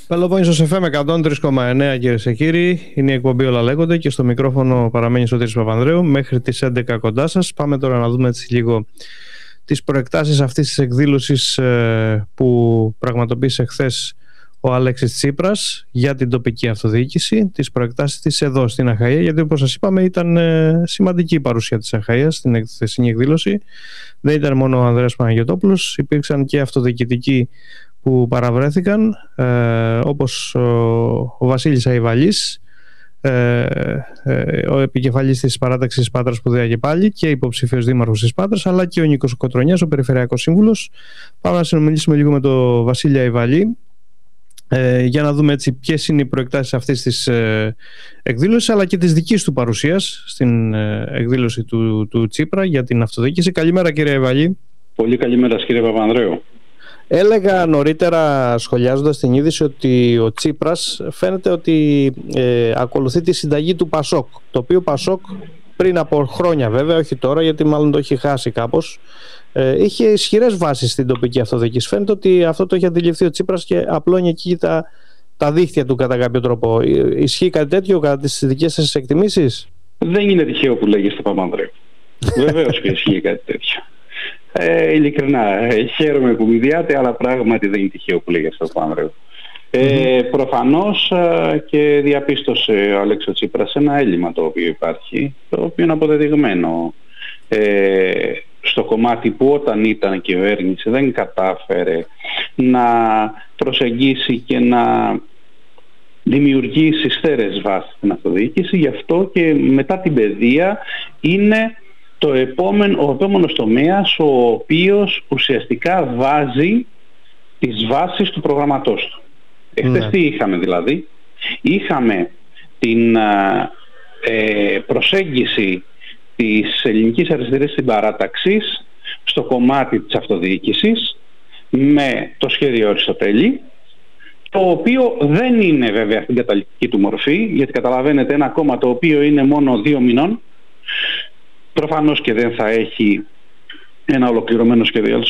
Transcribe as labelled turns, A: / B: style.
A: Πελοπόννησος FM 103,9, κυρίες και κύριοι. Είναι η εκπομπή Όλα Λέγονται και στο μικρόφωνο παραμένει ο Σωτήρης Παπανδρέου μέχρι τις 11 κοντά σας. Πάμε τώρα να δούμε έτσι λίγο τις προεκτάσεις αυτής της εκδήλωσης που πραγματοποίησε χθες ο Αλέξης Τσίπρας για την τοπική αυτοδιοίκηση, τις προεκτάσεις της εδώ στην Αχαΐα, γιατί όπως σας είπαμε ήταν σημαντική η παρουσία της Αχαΐας στην χθεσινή εκδήλωση. Δεν ήταν μόνο ο Ανδρέας Παναγιωτόπουλος, υπήρξαν και αυτοδιοικητικοί που παραβρέθηκαν, όπως ο Βασίλης Αϊβαλής, ο επικεφαλής της παράταξης Πάτρας Σπουδαία και πάλι και υποψήφιος δήμαρχος της Πάτρας, αλλά και ο Νίκος Κοτρονιάς, ο περιφερειακός σύμβουλος. Πάμε να συνομιλήσουμε λίγο με τον Βασίλη Αϊβαλή για να δούμε έτσι ποιες είναι οι προεκτάσεις αυτής της εκδήλωσης, αλλά και της δικής του παρουσίας στην εκδήλωση του Τσίπρα για την αυτοδιοίκηση. Καλημέρα, κύριε Αϊβαλή.
B: Πολύ καλημέρα, κύριε Παπανδρέου.
A: Έλεγα νωρίτερα, σχολιάζοντας την είδηση, ότι ο Τσίπρας φαίνεται ότι ακολουθεί τη συνταγή του Πασόκ, το οποίο Πασόκ πριν από χρόνια, βέβαια, όχι τώρα γιατί μάλλον το έχει χάσει κάπως, είχε ισχυρές βάσεις στην τοπική αυτοδιοίκηση. Φαίνεται ότι αυτό το έχει αντιληφθεί ο Τσίπρας και απλώνει εκεί τα δίχτυα του κατά κάποιο τρόπο. Ισχύει κάτι τέτοιο κατά τις δικές σας εκτιμήσεις?
B: Δεν είναι τυχαίο που λέγεστε, Παπανδρέου. Βεβαίως και ισχύει κάτι τέτοιο. Ειλικρινά, χαίρομαι που μιλάτε, αλλά πράγματι δεν είναι τυχαίο που λέγεται στο Παπανδρέου. Προφανώς και διαπίστωσε ο Αλέξης Τσίπρας ένα έλλειμμα το οποίο υπάρχει, το οποίο είναι αποδεδειγμένο στο κομμάτι που όταν ήταν κυβέρνηση δεν κατάφερε να προσεγγίσει και να δημιουργήσει στέρεες βάσεις στην αυτοδιοίκηση. Γι' αυτό και μετά την παιδεία είναι ο επόμενος τομέας ο οποίος ουσιαστικά βάζει τις βάσεις του προγραμματός του. Εχθές τι είχαμε δηλαδή? Είχαμε την προσέγγιση της ελληνικής αριστερής συμπαράταξης στο κομμάτι της αυτοδιοίκησης με το σχέδιο Αριστοτέλη, το οποίο δεν είναι βέβαια στην καταληκτική του μορφή, γιατί καταλαβαίνετε, ένα κόμμα το οποίο είναι μόνο 2 μηνών προφανώς και δεν θα έχει ένα ολοκληρωμένο σχέδιο